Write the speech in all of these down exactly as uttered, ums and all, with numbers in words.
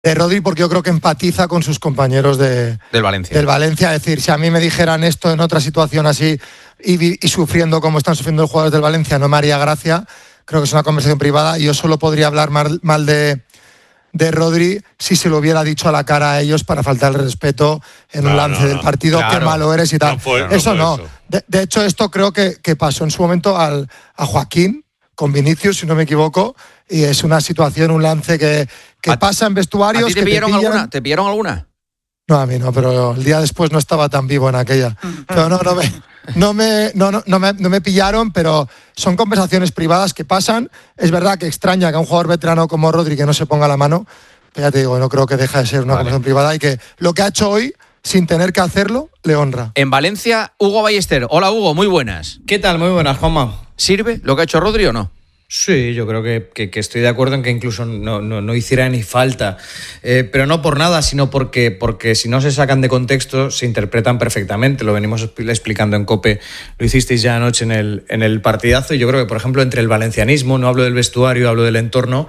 de Rodri, porque yo creo que empatiza con sus compañeros de, del Valencia. Del Valencia. Es decir, si a mí me dijeran esto en otra situación así y, y sufriendo como están sufriendo los jugadores del Valencia, no me haría gracia. Creo que es una conversación privada y yo solo podría hablar mal, mal de, de Rodri si se lo hubiera dicho a la cara a ellos para faltar el respeto en no, un lance no, del no, partido, claro. qué malo eres y tal. No fue, no eso fue no. Eso. De, de hecho, esto creo que, que pasó en su momento al, a Joaquín con Vinicius, si no me equivoco, y es una situación, un lance que, que pasa en vestuarios. ¿A ti te que pillaron te pillan. alguna? ¿Te pillaron alguna? No, a mí no, pero el día después no estaba tan vivo en aquella. Pero no, no me, no me, no, no, no me, no me pillaron, pero son conversaciones privadas que pasan. Es verdad que extraña que a un jugador veterano como Rodri que no se ponga la mano, pero ya te digo, no creo que deje de ser una vale. conversación privada y que lo que ha hecho hoy, sin tener que hacerlo, le honra. En Valencia, Hugo Ballester. Hola, Hugo, muy buenas. ¿Qué tal? Muy buenas, Juanma. ¿Sirve lo que ha hecho Rodri o no? Sí, yo creo que, que, que estoy de acuerdo en que incluso no, no, no hiciera ni falta, eh, pero no por nada, sino porque, porque si no se sacan de contexto se interpretan perfectamente. Lo venimos explicando en COPE, lo hicisteis ya anoche en el, en el partidazo, y yo creo que, por ejemplo, entre el valencianismo, no hablo del vestuario, hablo del entorno,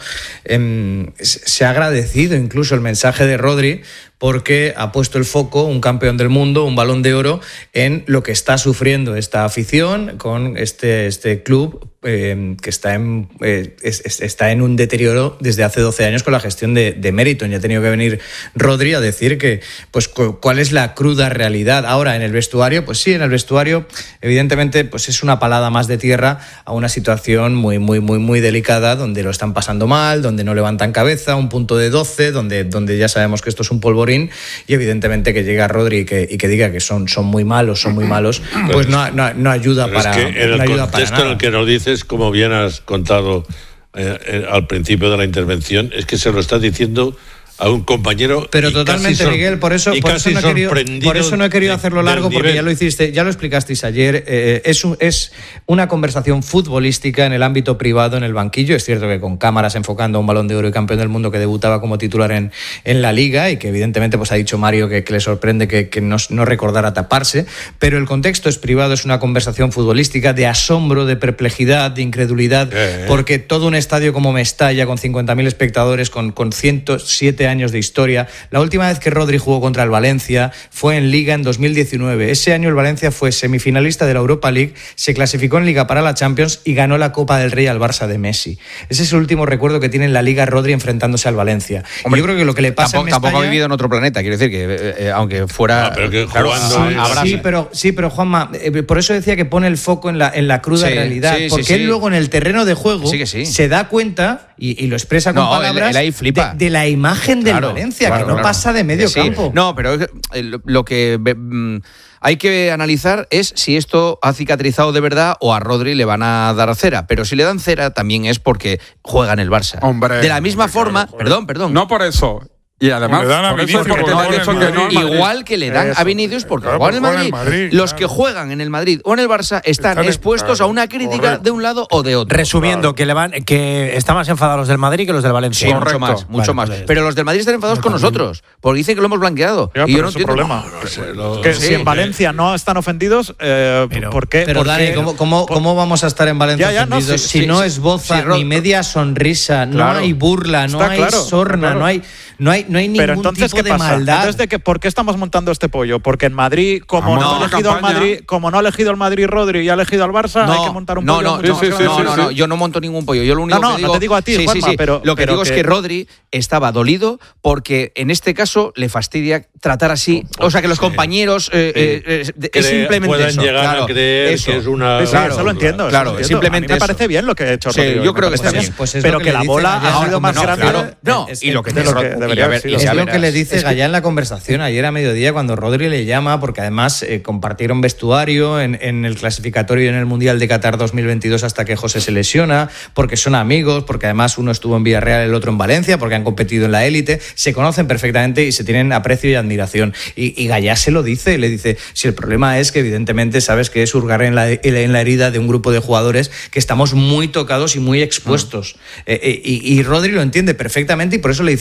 eh, se ha agradecido incluso el mensaje de Rodri, porque ha puesto el foco, un campeón del mundo, un Balón de Oro, en lo que está sufriendo esta afición con este, este club eh, que está en, eh, es, es, está en un deterioro desde hace doce años con la gestión de, de Meriton. Ya ha tenido que venir Rodri a decir que, pues, cu- cuál es la cruda realidad. Ahora, en el vestuario, pues sí, en el vestuario, evidentemente, pues es una palada más de tierra a una situación muy, muy, muy, muy delicada, donde lo están pasando mal, donde no levantan cabeza, un punto de doce, donde, donde ya sabemos que esto es un polvorín. Y evidentemente que llega Rodri y que, y que diga que son, son muy malos, son muy malos, pues no, no, no ayuda Pero para es que en no el ayuda contexto para en el que nos dices, como bien has contado eh, eh, al principio de la intervención, es que se lo estás diciendo a un compañero. Pero totalmente, sor- Miguel, por eso, por eso, no, he querido, por eso no he querido hacerlo largo, porque nivel. ya lo hiciste, ya lo explicasteis ayer. Eh, es, un, es una conversación futbolística en el ámbito privado, en el banquillo. Es cierto que con cámaras enfocando a un Balón de Oro y campeón del mundo que debutaba como titular en, en la Liga, y que evidentemente pues ha dicho Mario que, que le sorprende que, que no, no recordara taparse, pero el contexto es privado, es una conversación futbolística de asombro, de perplejidad, de incredulidad, eh, eh. porque todo un estadio como Mestalla, con cincuenta mil espectadores, con, con ciento siete años de historia. La última vez que Rodri jugó contra el Valencia fue en Liga en dos mil diecinueve. Ese año el Valencia fue semifinalista de la Europa League, se clasificó en Liga para la Champions y ganó la Copa del Rey al Barça de Messi. Ese es el último recuerdo que tiene en la Liga Rodri enfrentándose al Valencia. Hombre, yo creo que lo que le pasa tampoco, en Mestalla... tampoco ha vivido en otro planeta, quiero decir que eh, eh, aunque fuera... Ah, pero que claro, jugando sí, habrá... sí, pero, sí, pero Juanma, eh, por eso decía que pone el foco en la, en la cruda sí, realidad, sí, porque sí, él sí. luego en el terreno de juego sí, sí. se da cuenta y, y lo expresa con no, palabras él, él ahí flipa. De, de la imagen del claro, Valencia, claro, que no claro. pasa de medio sí. campo. No, pero lo que mm, hay que analizar es si esto ha cicatrizado de verdad o a Rodri le van a dar cera. Pero si le dan cera también es porque juega en el Barça. Hombre, de la misma hombre, forma, claro, perdón, perdón. No por eso. Y además, le dan a por eso, Vinicius porque porque no juega han dicho en que Madrid. no al Madrid. Igual que le dan Eso. a Vinicius porque Claro, juegan en porque Madrid. juega en Madrid, Los claro. que juegan en el Madrid o en el Barça están, Están expuestos claro, a una crítica correcto. de un lado o de otro. Resumiendo, Claro. que le van, que están más enfadados los del Madrid que los del Valencia. Sí, Correcto. mucho más, mucho Vale, más. vale. Pero los del Madrid están enfadados con nosotros, porque dicen que lo hemos blanqueado. Ya, y yo pero no es un entiendo. problema. No sé, lo- Que Sí, si en sí. Valencia no están ofendidos, eh, Pero- ¿por qué? Pero ¿Por Dani, qué? ¿cómo, cómo, Por- cómo vamos a estar en Valencia Ya, ya, no, ofendidos sí, si no sí, esboza sí, Rod- ni media sonrisa, no Claro. hay burla, no Está hay claro, sorna, está claro. no hay, no hay, no hay ningún Pero entonces, tipo ¿qué de pasa? maldad? Entonces, ¿de qué, ¿por qué estamos montando este pollo? Porque en Madrid, como Vamos no, a ha una elegido al campaña. Madrid, como no ha elegido al Madrid Rodri y ha elegido al Barça, hay que montar un no, pollo no, mucho no, más sí, sí, grande. no, sí, no, sí. no, yo no monto ningún pollo. Yo lo único No, no, que no digo, te digo a ti, sí, Juanma, sí, sí. pero- lo que pero digo es que- que Rodri estaba dolido porque en este caso le fastidia tratar así, o sea que los Sí. compañeros eh, eh, eh, es Cree- simplemente puedan eso, llegar claro, a creer eso. que es una... Sí, sí, Claro, eso lo entiendo. eso claro, lo entiendo. simplemente a mí me eso. parece bien lo que ha hecho Sí, Rodrigo. yo me creo que parece está bien. bien. Pues es pero lo que, que la le bola dice ha Gallá, sido más no, grande. claro, no, es- y lo que de lo que y debería a ver, haber sido. y Es ya lo que verás. le dice Es que- Gallá en la conversación ayer a mediodía cuando Rodri le llama, porque además eh, compartieron vestuario en, en el clasificatorio y en el Mundial de Qatar dos mil veintidós hasta que José se lesiona, porque son amigos, porque además uno estuvo en Villarreal, el otro en Valencia, porque han competido en la élite, se conocen perfectamente y se tienen aprecio y admiración. Y, y Gallá se lo dice, le dice, si el problema es que evidentemente sabes que es hurgar en la, en la herida de un grupo de jugadores que estamos muy tocados y muy expuestos. Mm. Eh, eh, y, y Rodri lo entiende perfectamente y por eso le dice, si no te preocupes,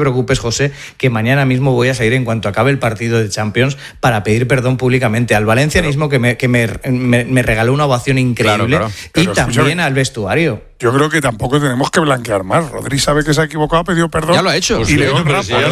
preocupes, José, que mañana mismo voy a salir en cuanto acabe el partido de Champions para pedir perdón públicamente al valencianismo que me, que me, me, me regaló una ovación increíble, claro, claro. y pero, también escúchame, al vestuario. Yo creo que tampoco tenemos que blanquear más. Rodri sabe que se ha equivocado, ha pedido perdón. Ya lo ha hecho. Y pues le sí, honra. sí, ya